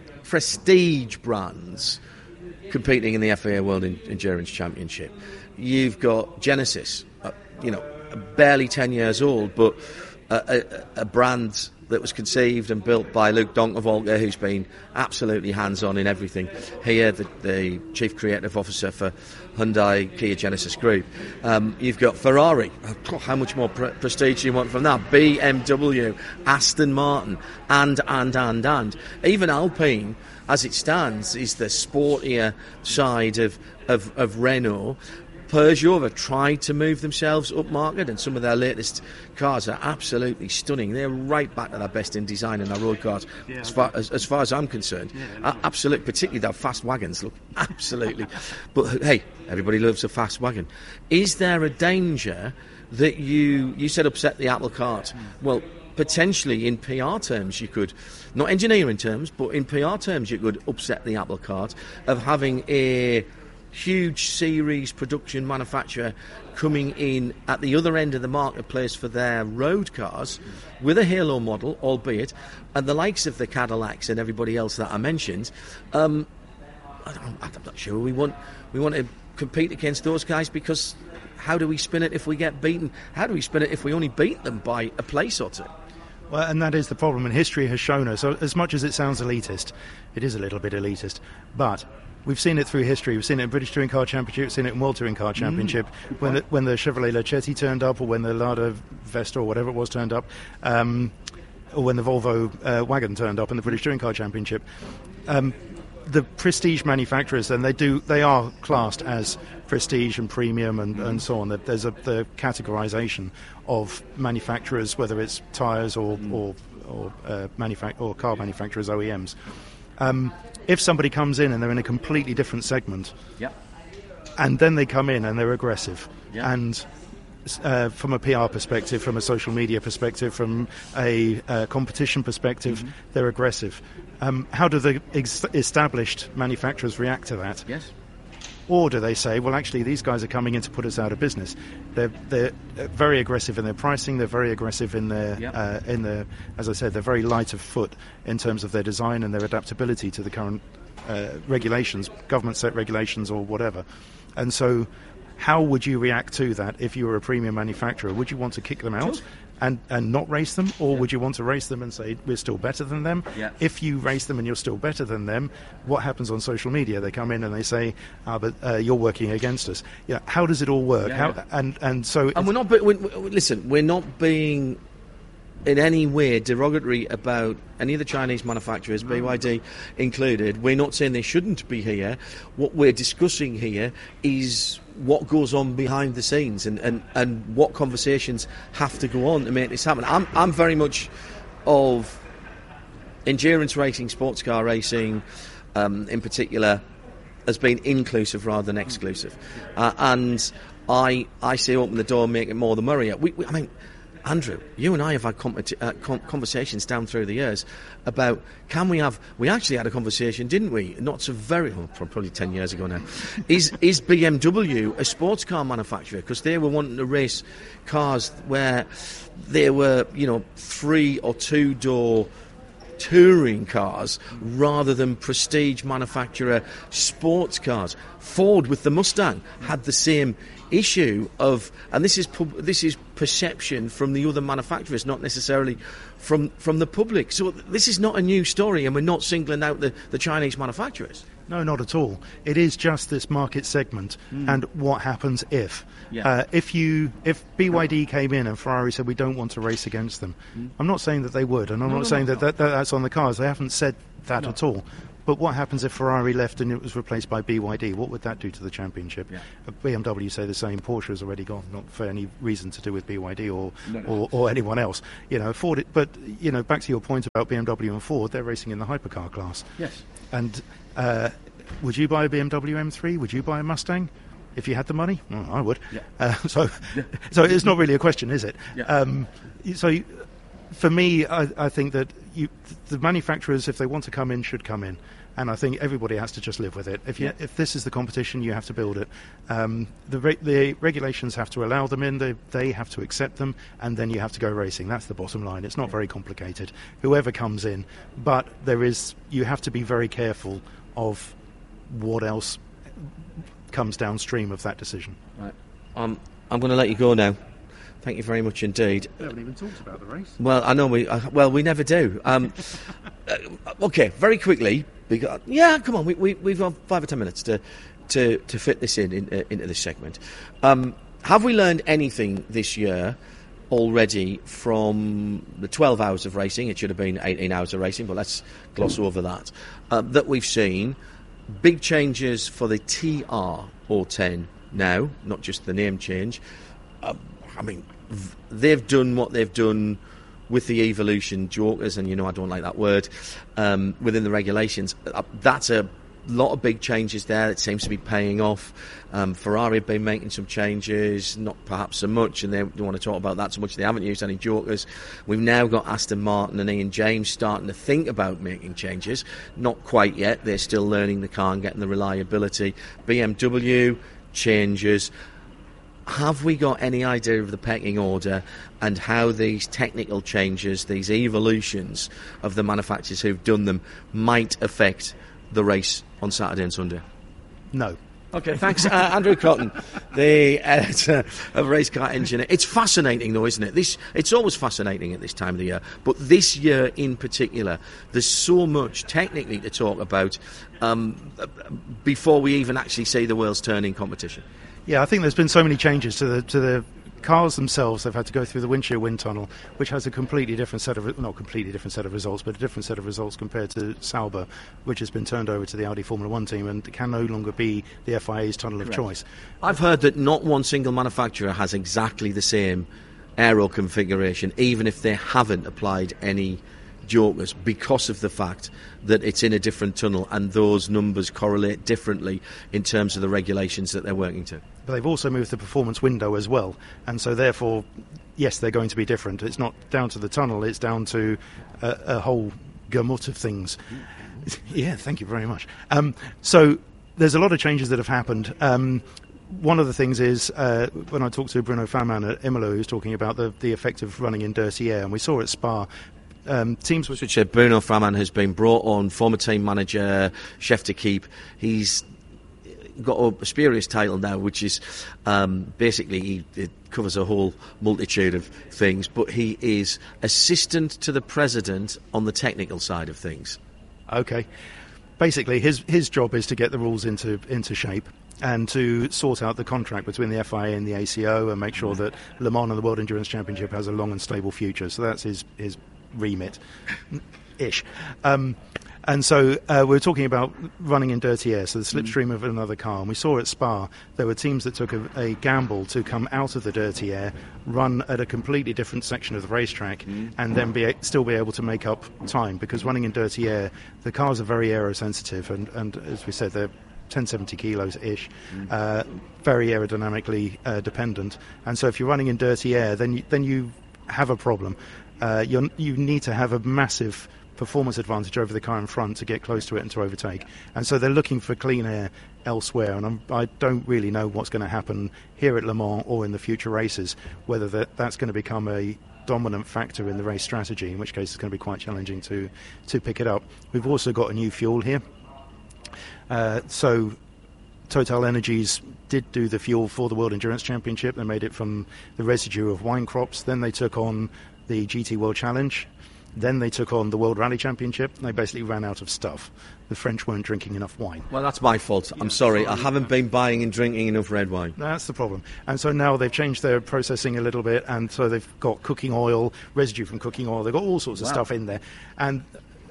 prestige brands competing in the F I A World Endurance Championship? You've got Genesis, uh, you know, barely ten years old, but a, a, a brand that was conceived and built by Luke Donkavolt, who's been absolutely hands-on in everything. Here, the, the Chief Creative Officer for Hyundai Kia Genesis Group. Um, you've got Ferrari. Oh, how much more pre- prestige do you want from that? B M W, Aston Martin, and, and, and, and. Even Alpine, as it stands, is the sportier side of, of, of Renault. Peugeot have tried to move themselves up market, and some of their latest cars are absolutely stunning. They're right back to their best in design in their road cars, yeah, as, far, as, as far as I'm concerned. Yeah, uh, absolutely, particularly their fast wagons look absolutely. But hey, everybody loves a fast wagon. Is there a danger that you you said upset the apple cart? Mm. Well, potentially in P R terms you could, not engineering terms, but in P R terms you could upset the apple cart of having a huge series production manufacturer coming in at the other end of the marketplace for their road cars with a halo model, albeit, and the likes of the Cadillacs and everybody else that I mentioned. Um, I don't, I'm not sure we want we want to compete against those guys, because how do we spin it if we get beaten? How do we spin it if we only beat them by a place or two? Well, and that is the problem, and history has shown us, so as much as it sounds elitist, it is a little bit elitist, but we've seen it through history. We've seen it in British Touring Car Championship, we've seen it in World Touring Car Championship, mm, when, the, when the Chevrolet Lachetti turned up, or when the Lada Vesta or whatever it was turned up. Um, or when the Volvo uh, wagon turned up in the British Touring Car Championship. Um, the prestige manufacturers, then they do they are classed as prestige and premium and, mm. and so on. There's a the categorization of manufacturers, whether it's tyres or mm. or or, uh, manufac- or car manufacturers, O E Ms. Um, if somebody comes in and they're in a completely different segment, yep. and then they come in and they're aggressive, yep. and uh, from a P R perspective, from a social media perspective, from a uh, competition perspective, mm-hmm. they're aggressive. Um, how do the ex- established manufacturers react to that? Yes. Or do they say, well, actually, these guys are coming in to put us out of business? They're they're very aggressive in their pricing. They're very aggressive in their yep. uh, in their, as I said, they're very light of foot in terms of their design and their adaptability to the current uh, regulations, government set regulations or whatever. And so, how would you react to that if you were a premium manufacturer? Would you want to kick them out? Sure. And, and not race them, or yeah. would you want to race them and say we're still better than them? Yeah. If you race them and you're still better than them, what happens on social media? They come in and they say, ah, but uh, you're working against us. Yeah, how does it all work? Yeah, how, yeah. And and so and we're not. Be- we, we, listen, we're not being in any way derogatory about any of the Chinese manufacturers, B Y D included. We're not saying they shouldn't be here. What we're discussing here is what goes on behind the scenes and, and, and what conversations have to go on to make this happen. I'm I'm very much of endurance racing, sports car racing, um, in particular, as being inclusive rather than exclusive. Uh, and I I say open the door and make it more the merrier. We, we, I mean, Andrew, you and I have had competi- uh, com- conversations down through the years about can we have. We actually had a conversation, didn't we? Not so very, oh, probably ten years ago now. Is is B M W a sports car manufacturer? Because they were wanting to race cars where they were, you know, three or two door touring cars rather than prestige manufacturer sports cars. Ford with the Mustang had the same issue of, and this is pub, this is perception from the other manufacturers, not necessarily from from the public. So this is not a new story, and we're not singling out the, the Chinese manufacturers. No, not at all. It is just this market segment mm. and what happens if. Yeah. Uh, if you if B Y D came in and Ferrari said we don't want to race against them, mm. I'm not saying that they would, and I'm no, not no, saying no, that, no. that, that that's on the cards. They haven't said that no. at all. But what happens if Ferrari left and it was replaced by B Y D? What would that do to the championship? Yeah. B M W say the same. Porsche has already gone, not for any reason to do with B Y D or no, no. or, or anyone else. You know, Ford. It, but you know, back to your point about B M W and Ford, they're racing in the hypercar class. Yes. And uh, would you buy a B M W M three? Would you buy a Mustang? If you had the money, oh, I would. Yeah. Uh, so, yeah. so it's not really a question, is it? Yeah. Um, so, for me, I, I think that you, the manufacturers, if they want to come in, should come in, and I think everybody has to just live with it. If you, Yeah. if this is the competition, you have to build it. Um, the re- the regulations have to allow them in. They they have to accept them, and then you have to go racing. That's the bottom line. It's not very complicated. Whoever comes in, but there is you have to be very careful of what else comes downstream of that decision. Right. Um, I'm going to let you go now. Thank you very much indeed. We haven't even talked about the race. Well, I know we. Uh, well, we never do. Um, uh, okay, very quickly. Because, yeah, come on. We, we we've got five or ten minutes to to, to fit this in, in uh, into this segment. Um, have we learned anything this year already from the twelve hours of racing? It should have been eighteen hours of racing, but let's gloss over that. Uh, that we've seen. Big changes for the T R O ten now, not just the name change. Uh, I mean, v- they've done what they've done with the Evolution Jokers, and you know I don't like that word, um, within the regulations. Uh, that's a lot of big changes there. It seems to be paying off. Um, Ferrari have been making some changes, not perhaps so much, and they don't want to talk about that so much. They haven't used any jokers. We've now got Aston Martin and Ian James starting to think about making changes. Not quite yet. They're still learning the car and getting the reliability. B M W changes. Have we got any idea of the pecking order and how these technical changes, these evolutions of the manufacturers who've done them, might affect the race on Saturday and Sunday? No. Okay, thanks, uh, Andrew Cotton, the editor of Race Car Engineer. It's fascinating, though, isn't it? This it's always fascinating at this time of the year, but this year in particular, there's so much technically to talk about um, before we even actually see the wheels turn in competition. Yeah, I think there's been so many changes to the to the cars themselves, they've had to go through the windshield wind tunnel, which has a completely different set of, not completely different set of results, but a different set of results compared to Sauber, which has been turned over to the Audi Formula One team and can no longer be the F I A's tunnel Correct. Of choice. I've heard that not one single manufacturer has exactly the same aero configuration, even if they haven't applied any jokers, because of the fact that it's in a different tunnel and those numbers correlate differently in terms of the regulations that they're working to. But they've also moved the performance window as well, and so therefore, yes, they're going to be different. It's not down to the tunnel, it's down to a, a whole gamut of things. Yeah, thank you very much. Um, so there's a lot of changes that have happened. Um, One of the things is, uh, when I talked to Bruno Fairman at Imola, he was talking about the, the effect of running in dirty air, and we saw at Spa, um, teams... Which, which uh, Bruno Fairman has been brought on, former team manager, chef de keep. He's got a spurious title now, which is um, basically, he, it covers a whole multitude of things, but he is assistant to the president on the technical side of things. Okay. Basically, his his job is to get the rules into into shape and to sort out the contract between the F I A and the A C O and make sure that Le Mans and the World Endurance Championship has a long and stable future. So that's his, his remit-ish. Um, and so uh, we were talking about running in dirty air, so the slipstream mm. of another car. And we saw at Spa there were teams that took a, a gamble to come out of the dirty air, run at a completely different section of the racetrack, mm. and then be still be able to make up time. Because running in dirty air, the cars are very aerosensitive, and, and as we said, they're ten seventy kilos-ish, mm. uh, very aerodynamically uh, dependent. And so if you're running in dirty air, then you, then you have a problem. Uh, you're, you need to have a massive performance advantage over the car in front to get close to it and to overtake. And so they're looking for clean air elsewhere, and I'm, I don't really know what's going to happen here at Le Mans or in the future races, whether that, that's going to become a dominant factor in the race strategy, in which case it's going to be quite challenging to, to pick it up. We've also got a new fuel here. Uh, so Total Energies did do the fuel for the World Endurance Championship. They made it from the residue of wine crops. Then they took on the G T World Challenge. Then they took on the World Rally Championship. They basically ran out of stuff. The French weren't drinking enough wine. Well, that's my fault. I'm sorry. I haven't been buying and drinking enough red wine. That's the problem. And so now they've changed their processing a little bit, and so they've got cooking oil, residue from cooking oil. They've got all sorts of wow. stuff in there. And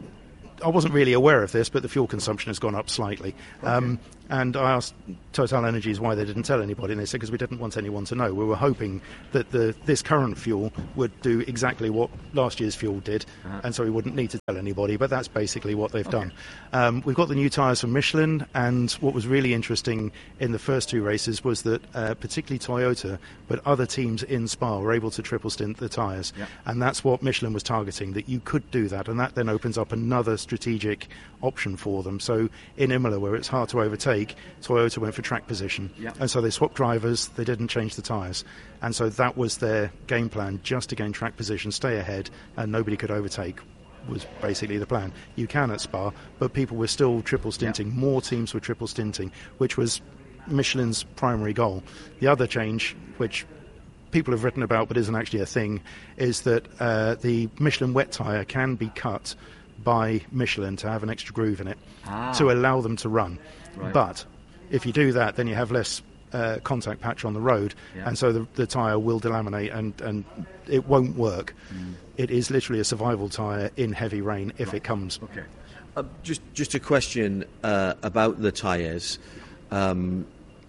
I wasn't really aware of this, but the fuel consumption has gone up slightly. Okay. Um, and I asked Total Energies why they didn't tell anybody, and they said because we didn't want anyone to know. We were hoping that the this current fuel would do exactly what last year's fuel did, uh-huh. and so we wouldn't need to tell anybody, but that's basically what they've okay. done. Um, we've got the new tyres from Michelin, and what was really interesting in the first two races was that uh, particularly Toyota, but other teams in Spa were able to triple stint the tyres, yeah. and that's what Michelin was targeting, that you could do that, and that then opens up another strategic option for them. So in Imola, where it's hard to overtake, Toyota went for track position, yep. and so they swapped drivers, they didn't change the tyres, and so that was their game plan, just to gain track position, stay ahead, and nobody could overtake, was basically the plan. You can at Spa, but people were still triple stinting, yep. more teams were triple stinting, which was Michelin's primary goal. The other change, which people have written about but isn't actually a thing, is that uh, the Michelin wet tyre can be cut by Michelin to have an extra groove in it ah. to allow them to run. Right. But if you do that, then you have less uh, contact patch on the road, yeah. and so the, the tyre will delaminate and, and it won't work. Mm. It is literally a survival tyre in heavy rain if right. it comes. Okay. Uh, just just a question uh, about the tyres. Um,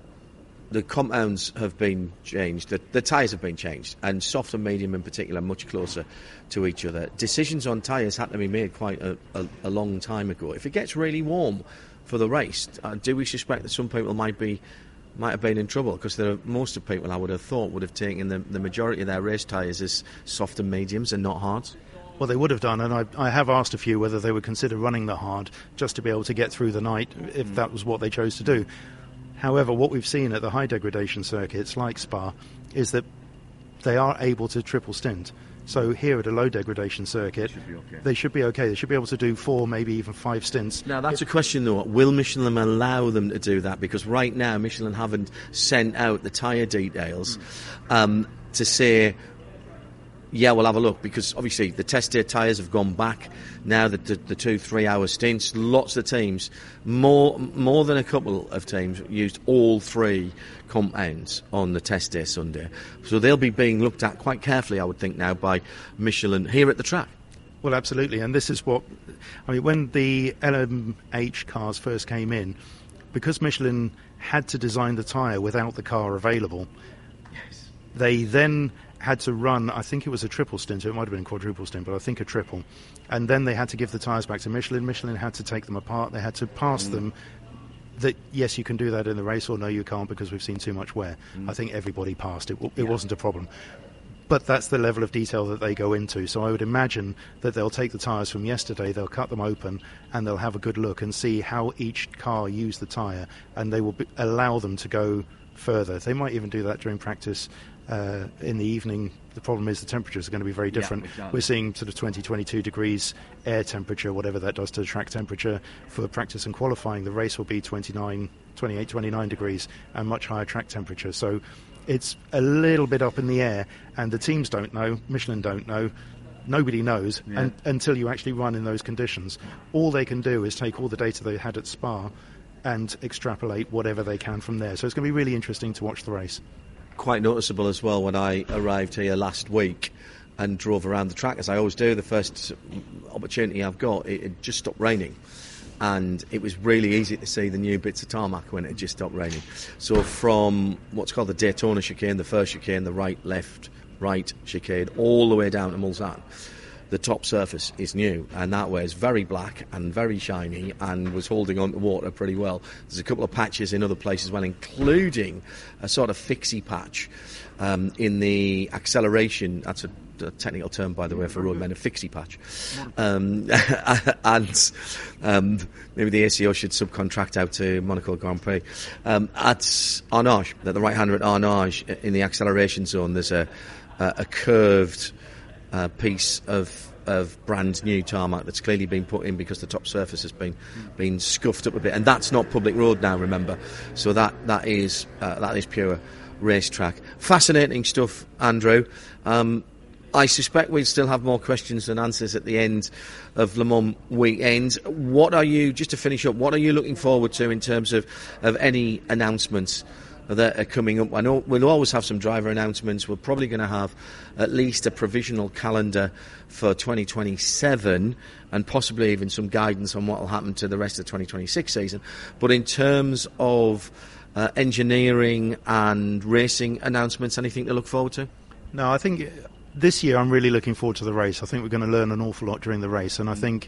the compounds have been changed, the, the tyres have been changed, and soft and medium in particular much closer to each other. Decisions on tyres had to be made quite a, a, a long time ago. If it gets really warm for the race, uh, do we suspect that some people might be might have been in trouble? Because there are, most of people, I would have thought, would have taken the, the majority of their race tyres as soft and mediums and not hards. Well, they would have done, and I, I have asked a few whether they would consider running the hard just to be able to get through the night if mm. that was what they chose to do. However, what we've seen at the high degradation circuits like Spa is that they are able to triple stint. So here at a low degradation circuit, should okay. they should be okay. They should be able to do four, maybe even five stints. Now, that's if, a question, though. Will Michelin allow them to do that? Because right now, Michelin haven't sent out the tyre details mm. um, to say Yeah, we'll have a look, because obviously the test day tyres have gone back now, that the, the two three-hour stints. Lots of teams, more more than a couple of teams, used all three compounds on the test day Sunday. So they'll be being looked at quite carefully, I would think, now by Michelin here at the track. Well, absolutely, and this is what, I mean, when the L M H cars first came in, because Michelin had to design the tyre without the car available, yes. they then had to run, I think it was a triple stint, it might have been a quadruple stint, but I think a triple, and then they had to give the tyres back to Michelin. Michelin had to take them apart, they had to pass mm. them, that yes, you can do that in the race, or no, you can't, because we've seen too much wear. Mm. I think everybody passed, it, it yeah. wasn't a problem. But that's the level of detail that they go into. So I would imagine that they'll take the tyres from yesterday, they'll cut them open, and they'll have a good look and see how each car used the tyre, and they will be, allow them to go further. They might even do that during practice uh, in the evening. The problem is the temperatures are going to be very different. Yeah, exactly. We're seeing sort of twenty, twenty-two degrees air temperature, whatever that does to the track temperature. For practice and qualifying, the race will be twenty-nine, twenty-eight, twenty-nine degrees and much higher track temperature. So it's a little bit up in the air, and the teams don't know, Michelin don't know, nobody knows yeah. and, until you actually run in those conditions. All they can do is take all the data they had at Spa and extrapolate whatever they can from there. So it's going to be really interesting to watch the race. Quite noticeable as well when I arrived here last week and drove around the track, as I always do. The first opportunity I've got, it, it just stopped raining. And it was really easy to see the new bits of tarmac when it just stopped raining. So from what's called the Daytona chicane, the first chicane, the right, left, right chicane, all the way down to Mulsanne, the top surface is new, and that way is very black and very shiny and was holding on to water pretty well. There's a couple of patches in other places as well, including a sort of fixie patch um, in the acceleration. That's a a technical term, by the way, for roadmen, a fixie patch. Um, and um, maybe the A C O should subcontract out to Monaco Grand Prix. Um, at Arnage, at the right-hander at Arnage, in the acceleration zone, there's a, a, a curved uh, piece of of brand new tarmac that's clearly been put in because the top surface has been been scuffed up a bit, and that's not public road now, remember. So that that is uh, that is pure racetrack. Fascinating stuff, Andrew. Um, I suspect we'll still have more questions than answers at the end of Le Mans weekend. What are you, just to finish up, what are you looking forward to in terms of, of any announcements that are coming up? I know we'll always have some driver announcements. We're probably going to have at least a provisional calendar for twenty twenty-seven and possibly even some guidance on what will happen to the rest of the twenty twenty-six season. But in terms of uh, engineering and racing announcements, anything to look forward to? No, I think this year I'm really looking forward to the race. I think we're going to learn an awful lot during the race, and I think